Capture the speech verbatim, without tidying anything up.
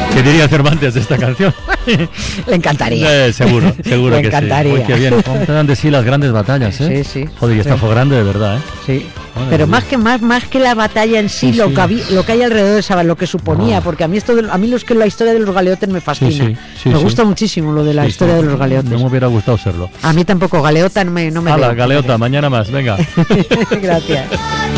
¿Qué diría Cervantes de esta canción? Le encantaría. Eh, seguro, seguro Le que encantaría. sí. Uy, qué bien. ¿Cómo te dan de sí las grandes batallas, eh? Sí, sí. Joder, y esta sí. fue grande de verdad, ¿eh? Sí. Madre Pero mía. más que más más que la batalla en sí, Sí, lo sí. que había, lo que hay alrededor de esa, lo que suponía, Oh. porque a mí esto de, a mí los que la historia de los galeotes me fascina. Sí, sí, sí, me sí. gusta muchísimo lo de la Sí, historia sí. de los galeotes. No me hubiera gustado serlo. A mí tampoco, galeota no me no me Hala, veo. galeota, mañana más, venga. Gracias.